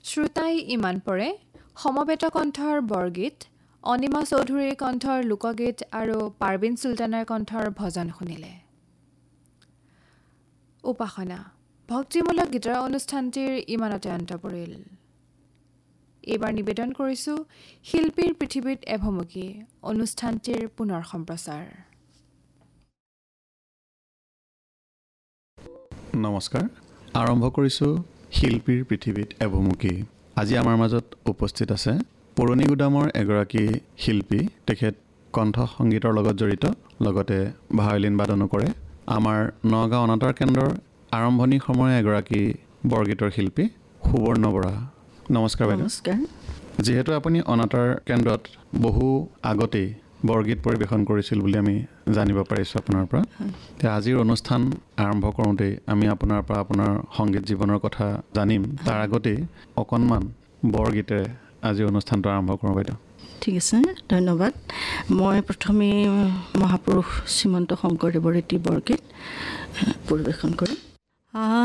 শ্ৰোতাই ইমান পৰে সমবেত কণ্ঠৰ বৰগীত, অনিমা চৌধুৰীৰ কণ্ঠৰ লোকগীত আৰু পাৰ্বিন চুলতানাৰ কণ্ঠৰ ভজন শুনিলে। উপাসনা ভক্তিমূলক গীতৰ অনুষ্ঠানটিৰ ইমানতে অন্ত পৰিল। এইবাৰ নিবেদন কৰিছোঁ শিল্পীৰ পৃথিৱীত এভমুখী অনুষ্ঠানটিৰ পুনৰ সম্প্ৰচাৰ। নমস্কাৰ, আৰম্ভ কৰিছোঁ শিল্পীৰ পৃথিৱীত এভমুখী। আজি আমাৰ মাজত উপস্থিত আছে পুৰণি গুদামৰ এগৰাকী শিল্পী। তেখেত কণ্ঠ সংগীতৰ লগত জড়িত, লগতে ভায়লিন বাদনো কৰে। আমাৰ নগাঁও অনাতাঁৰ কেন্দ্ৰৰ আৰম্ভণি সময়ৰ এগৰাকী বৰগীতৰ শিল্পী সুবৰ্ণ বৰা। নমস্কাৰ বাইদেউ। নমস্কাৰ। যিহেতু আপুনি অনাতাঁৰ কেন্দ্ৰত বহু আগতেই বৰগীত পৰিৱেশন কৰিছিল বুলি আমি জানিব পাৰিছোঁ আপোনাৰ পৰা। এতিয়া আজিৰ অনুষ্ঠান আৰম্ভ কৰোঁতেই আমি আপোনাৰ পৰা আপোনাৰ সংগীত জীৱনৰ কথা জানিম। তাৰ আগতেই অকণমান বৰগীতেৰে আজিৰ অনুষ্ঠানটো আৰম্ভ কৰোঁ বাইদেউ। ঠিক আছে, ধন্যবাদ। মই প্ৰথমে মহাপুৰুষ শ্ৰীমন্ত শংকৰদেৱৰ এটি বৰগীত পৰিৱেশন কৰিম।